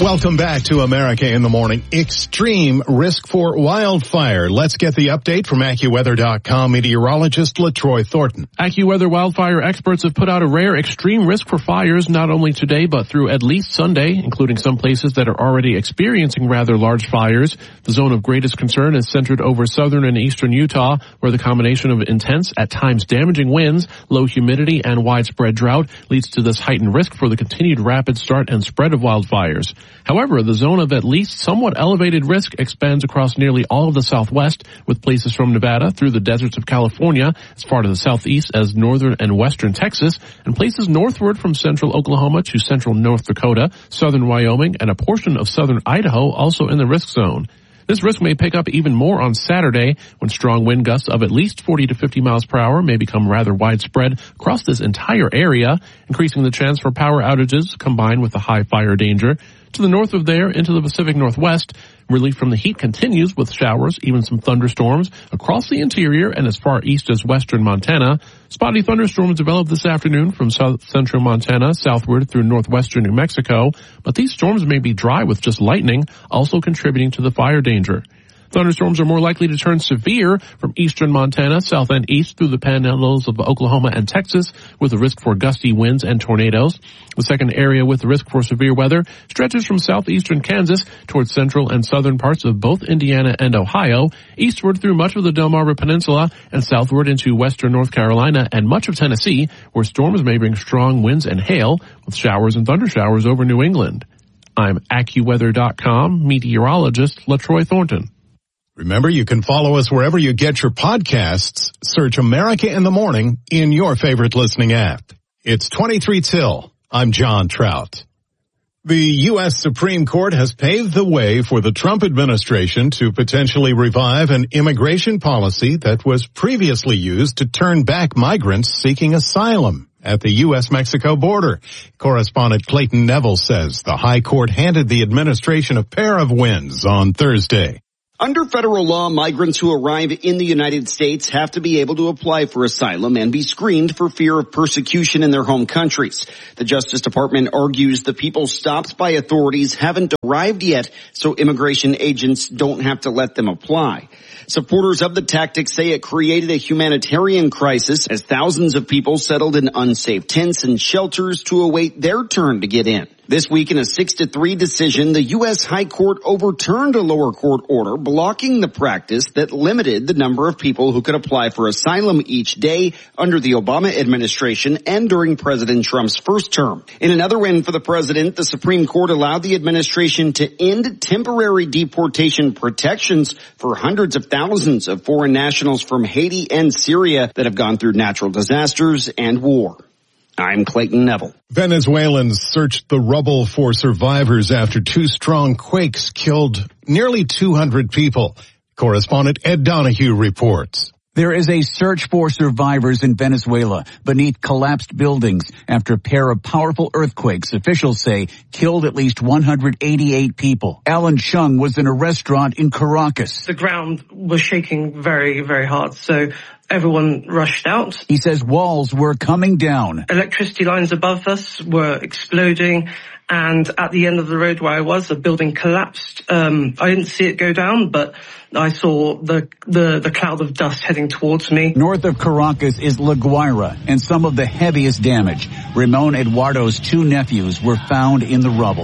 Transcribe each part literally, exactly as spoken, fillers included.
Welcome back to America in the Morning. Extreme risk for wildfire. Let's get the update from AccuWeather dot com meteorologist LaTroy Thornton. AccuWeather wildfire experts have put out a rare extreme risk for fires not only today but through at least Sunday, including some places that are already experiencing rather large fires. The zone of greatest concern is centered over southern and eastern Utah, where the combination of intense, at times damaging winds, low humidity, and widespread drought leads to this heightened risk for the continued rapid start and spread of wildfires. However, the zone of at least somewhat elevated risk expands across nearly all of the Southwest, with places from Nevada through the deserts of California, as far to the southeast as northern and western Texas, and places northward from central Oklahoma to central North Dakota, southern Wyoming, and a portion of southern Idaho also in the risk zone. This risk may pick up even more on Saturday, when strong wind gusts of at least forty to fifty miles per hour may become rather widespread across this entire area, increasing the chance for power outages combined with the high fire danger. To the north of there, into the Pacific Northwest, relief from the heat continues with showers, even some thunderstorms across the interior and as far east as western Montana. Spotty thunderstorms developed this afternoon from south central Montana southward through northwestern New Mexico, but these storms may be dry with just lightning, also contributing to the fire danger. Thunderstorms are more likely to turn severe from eastern Montana, south and east through the panhandles of Oklahoma and Texas, with a risk for gusty winds and tornadoes. The second area with the risk for severe weather stretches from southeastern Kansas towards central and southern parts of both Indiana and Ohio, eastward through much of the Delmarva Peninsula, and southward into western North Carolina and much of Tennessee, where storms may bring strong winds and hail, with showers and thundershowers over New England. I'm AccuWeather dot com meteorologist LaTroy Thornton. Remember, you can follow us wherever you get your podcasts. Search America in the Morning in your favorite listening app. It's twenty-three till. I'm John Trout. The U S Supreme Court has paved the way for the Trump administration to potentially revive an immigration policy that was previously used to turn back migrants seeking asylum at the U S Mexico border. Correspondent Clayton Neville says the High Court handed the administration a pair of wins on Thursday. Under federal law, migrants who arrive in the United States have to be able to apply for asylum and be screened for fear of persecution in their home countries. The Justice Department argues the people stopped by authorities haven't arrived yet, so immigration agents don't have to let them apply. Supporters of the tactic say it created a humanitarian crisis as thousands of people settled in unsafe tents and shelters to await their turn to get in. This week in a six to three decision, the U S High Court overturned a lower court order blocking the practice that limited the number of people who could apply for asylum each day under the Obama administration and during President Trump's first term. In another win for the president, the Supreme Court allowed the administration to end temporary deportation protections for hundreds of thousands of foreign nationals from Haiti and Syria that have gone through natural disasters and war. I'm Clayton Neville. Venezuelans searched the rubble for survivors after two strong quakes killed nearly two hundred people. Correspondent Ed Donahue reports. There is a search for survivors in Venezuela beneath collapsed buildings after a pair of powerful earthquakes, officials say, killed at least one hundred eighty-eight people. Alan Chung was in a restaurant in Caracas. The ground was shaking very, very hard, so everyone rushed out. He says walls were coming down. Electricity lines above us were exploding, and at the end of the road where I was, a building collapsed. Um, I didn't see it go down, but I saw the, the, the cloud of dust heading towards me. North of Caracas is La Guaira and some of the heaviest damage. Ramon Eduardo's two nephews were found in the rubble.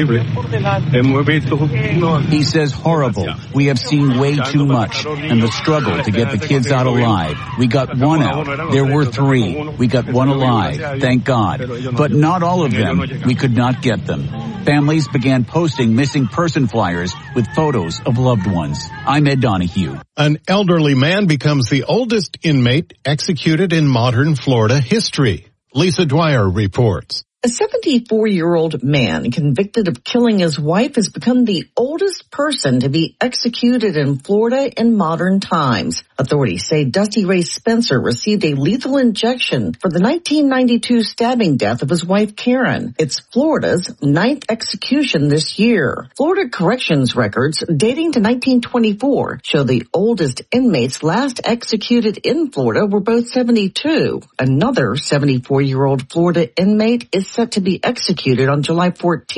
He says horrible. We have seen way too much, and the struggle to get the kids out alive. We got one out. There were three. We got one alive, thank God. But not all of them. We could not get them. Families began posting missing person flyers with photos of loved ones. I'm Ed Donahue. An elderly man becomes the oldest inmate executed in modern Florida history. Lisa Dwyer reports. A seventy-four-year-old man convicted of killing his wife has become the oldest person to be executed in Florida in modern times. Authorities say Dusty Ray Spencer received a lethal injection for the nineteen ninety-two stabbing death of his wife Karen. It's Florida's ninth execution this year. Florida corrections records dating to nineteen twenty-four show the oldest inmates last executed in Florida were both seventy-two. Another seventy-four-year-old Florida inmate is set to be executed on July fourteenth.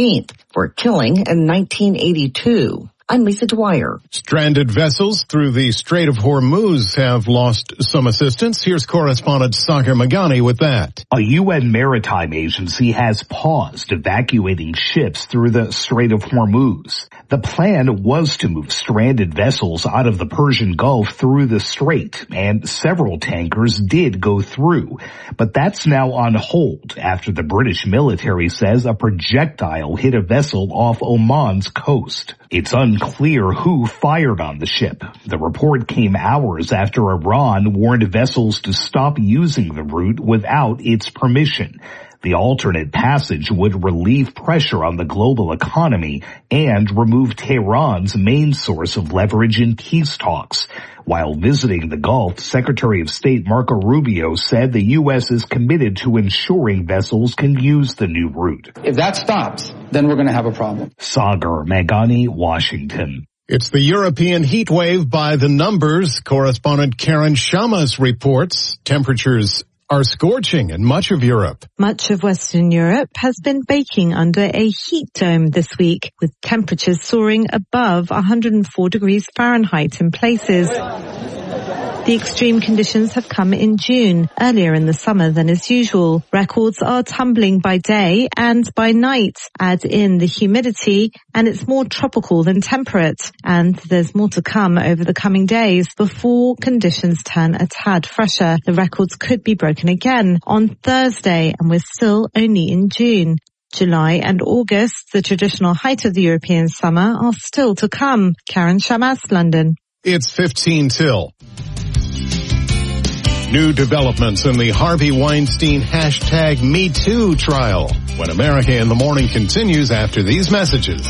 for a killing in nineteen eighty-two. I'm Lisa Dwyer. Stranded vessels through the Strait of Hormuz have lost some assistance. Here's correspondent Sagar Magani with that. A U N maritime agency has paused evacuating ships through the Strait of Hormuz. The plan was to move stranded vessels out of the Persian Gulf through the strait, and several tankers did go through. But that's now on hold after the British military says a projectile hit a vessel off Oman's coast. It's unclear who fired on the ship. The report came hours after Iran warned vessels to stop using the route without its permission. The alternate passage would relieve pressure on the global economy and remove Tehran's main source of leverage in peace talks. While visiting the Gulf, Secretary of State Marco Rubio said the U S is committed to ensuring vessels can use the new route. If that stops, then we're going to have a problem. Sagar Magani, Washington. It's the European heat wave by the numbers. Correspondent Karen Shamas reports temperatures are scorching in much of Europe. Much of Western Europe has been baking under a heat dome this week, with temperatures soaring above one hundred four degrees Fahrenheit in places. The extreme conditions have come in June, earlier in the summer than is usual. Records are tumbling by day, and by night add in the humidity, and it's more tropical than temperate. And there's more to come over the coming days before conditions turn a tad fresher. The records could be broken again on Thursday, and we're still only in June. July and August, the traditional height of the European summer, are still to come. Karen Shamas, London. It's fifteen till. New developments in the Harvey Weinstein hashtag Me Too trial when America in the Morning continues after these messages.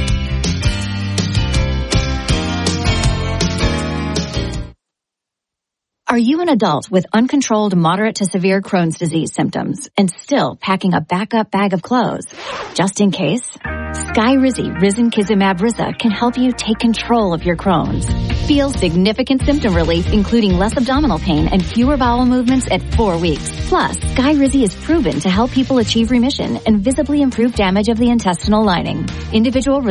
Are you an adult with uncontrolled moderate to severe Crohn's disease symptoms and still packing a backup bag of clothes? Just in case, Skyrizi Risankizumab Riza can help you take control of your Crohn's. Feel significant symptom relief, including less abdominal pain and fewer bowel movements at four weeks. Plus, Skyrizi is proven to help people achieve remission and visibly improve damage of the intestinal lining. Individual